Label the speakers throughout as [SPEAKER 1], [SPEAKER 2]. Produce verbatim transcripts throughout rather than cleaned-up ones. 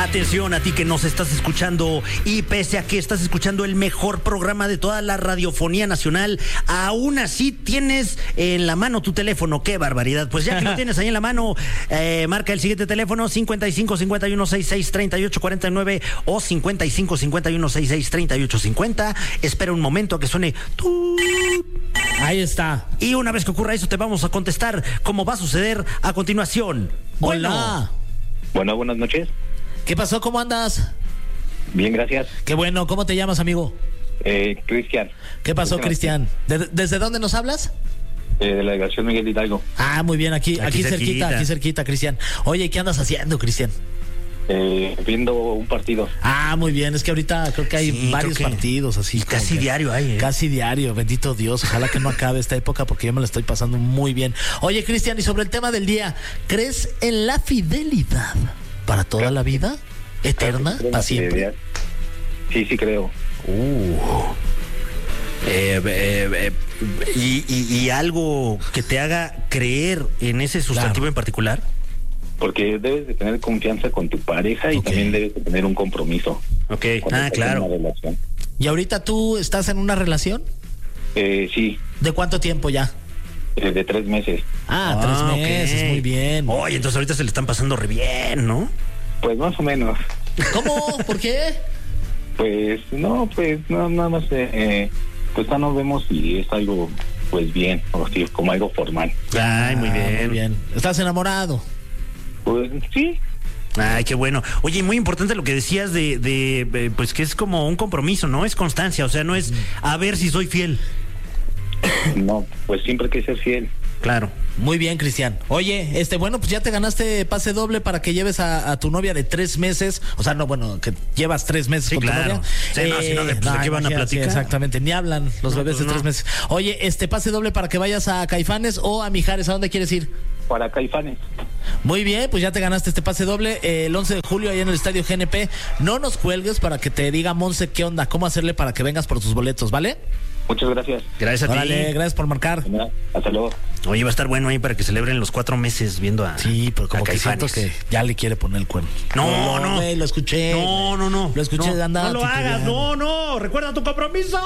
[SPEAKER 1] Atención a ti que nos estás escuchando y pese a que estás escuchando el mejor programa de toda la radiofonía nacional, aún así tienes en la mano tu teléfono. ¡Qué barbaridad! Pues ya que lo tienes ahí en la mano, eh, marca el siguiente teléfono: cincuenta y cinco, cincuenta y uno, sesenta y seis, treinta y ocho cuarenta y nueve o cincuenta y cinco, cincuenta y uno, sesenta y seis, treinta y ocho cincuenta. Espera un momento a que suene ¡tut!
[SPEAKER 2] Ahí está.
[SPEAKER 1] Y una vez que ocurra eso, te vamos a contestar cómo va a suceder a continuación. Bueno.
[SPEAKER 2] Hola.
[SPEAKER 3] Bueno, buenas noches.
[SPEAKER 2] ¿Qué pasó? ¿Cómo andas?
[SPEAKER 3] Bien, gracias.
[SPEAKER 2] Qué bueno. ¿Cómo te llamas, amigo?
[SPEAKER 3] Eh, Cristian.
[SPEAKER 2] ¿Qué pasó, Cristian? ¿De- ¿Desde dónde nos hablas?
[SPEAKER 3] Eh, de la delegación Miguel Hidalgo.
[SPEAKER 2] Ah, muy bien. Aquí,
[SPEAKER 1] Aquí
[SPEAKER 2] aquí, cerquita,
[SPEAKER 1] cerquita.
[SPEAKER 2] aquí cerquita, Cristian. Oye, ¿qué andas haciendo, Cristian?
[SPEAKER 3] Eh, viendo un partido.
[SPEAKER 2] Ah, muy bien. Es que ahorita creo que hay
[SPEAKER 1] Sí,
[SPEAKER 2] varios
[SPEAKER 1] creo que-
[SPEAKER 2] partidos así.
[SPEAKER 1] y
[SPEAKER 2] como
[SPEAKER 1] casi
[SPEAKER 2] que-
[SPEAKER 1] diario hay, ¿eh?
[SPEAKER 2] Casi diario. Bendito Dios. Ojalá que no acabe esta época porque yo me la estoy pasando muy bien. Oye, Cristian, y sobre el tema del día, ¿crees en la fidelidad para toda
[SPEAKER 3] Claro.
[SPEAKER 2] la vida? ¿Eterna?
[SPEAKER 3] Creo en
[SPEAKER 2] ¿Para
[SPEAKER 3] la
[SPEAKER 2] siempre?
[SPEAKER 3] fidelidad. Sí, sí creo.
[SPEAKER 1] Uh. Eh, eh, eh, y, y- y algo que te haga creer en ese sustantivo
[SPEAKER 2] Claro.
[SPEAKER 1] en particular.
[SPEAKER 3] Porque debes de tener confianza con tu pareja y
[SPEAKER 2] Ok.
[SPEAKER 3] también debes de tener un compromiso.
[SPEAKER 1] Ok,
[SPEAKER 3] cuando
[SPEAKER 1] ah,
[SPEAKER 3] estás en
[SPEAKER 1] claro.
[SPEAKER 3] una relación.
[SPEAKER 2] ¿Y ahorita tú estás en una relación?
[SPEAKER 3] Eh, sí,
[SPEAKER 2] ¿De cuánto tiempo ya?
[SPEAKER 3] eh, de tres meses.
[SPEAKER 2] Ah,
[SPEAKER 1] Ah,
[SPEAKER 2] tres
[SPEAKER 1] ok.
[SPEAKER 2] meses, muy bien.
[SPEAKER 1] Oye, entonces ahorita se le están pasando re bien, ¿no?
[SPEAKER 3] Pues más o menos.
[SPEAKER 2] ¿Cómo? ¿Por qué?
[SPEAKER 3] Pues no, pues no, nada más, eh, eh, pues ya nos vemos y es algo, pues bien, o sí, como algo formal.
[SPEAKER 1] Ay, muy
[SPEAKER 2] Ah,
[SPEAKER 1] bien.
[SPEAKER 2] muy bien. ¿Estás enamorado?
[SPEAKER 3] Pues sí,
[SPEAKER 1] Ay, qué bueno. Oye, muy importante lo que decías de, de, eh, pues que es como un compromiso, ¿no? Es constancia, o sea, no es a ver si soy fiel.
[SPEAKER 3] no, pues siempre hay que ser fiel.
[SPEAKER 1] Claro.
[SPEAKER 2] Muy bien, Cristian. Oye, este, bueno, pues ya te ganaste pase doble para que lleves a, a tu novia de tres meses. O sea, no, bueno, que llevas tres meses
[SPEAKER 1] Sí,
[SPEAKER 2] con
[SPEAKER 1] claro.
[SPEAKER 2] tu novia.
[SPEAKER 1] Sí, no, si no, de- pues, ¿de qué van a
[SPEAKER 2] imagínate,
[SPEAKER 1] platicar?
[SPEAKER 2] sí, exactamente, ni hablan los
[SPEAKER 1] No,
[SPEAKER 2] bebés
[SPEAKER 1] pues,
[SPEAKER 2] de tres
[SPEAKER 1] no.
[SPEAKER 2] meses. Oye, este, pase doble para que vayas a Caifanes o a Mijares. ¿A dónde quieres ir?
[SPEAKER 3] Para Caifanes.
[SPEAKER 2] Muy bien, pues ya te ganaste este pase doble eh, el once de julio ahí en el Estadio G N P. No nos cuelgues para que te diga Monse qué onda, cómo hacerle para que vengas por tus boletos, ¿vale?
[SPEAKER 3] Muchas gracias.
[SPEAKER 1] Gracias a
[SPEAKER 2] Órale,
[SPEAKER 1] ti.
[SPEAKER 2] gracias por marcar.
[SPEAKER 3] Hasta luego.
[SPEAKER 1] Oye, va a estar bueno ahí para que celebren los cuatro meses viendo a
[SPEAKER 2] Sí, pero como
[SPEAKER 1] a
[SPEAKER 2] que siento
[SPEAKER 1] Caifanes.
[SPEAKER 2] que ya le quiere poner el cuerno.
[SPEAKER 1] No, no.
[SPEAKER 2] güey, lo escuché.
[SPEAKER 1] No, no, no.
[SPEAKER 2] Lo escuché
[SPEAKER 1] no,
[SPEAKER 2] de andar.
[SPEAKER 1] No lo hagas, no, no. Recuerda tu compromiso.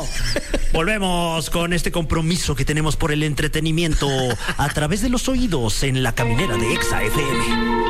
[SPEAKER 1] Volvemos con este compromiso que tenemos por el entretenimiento a través de los oídos en la caminera de Exa F M.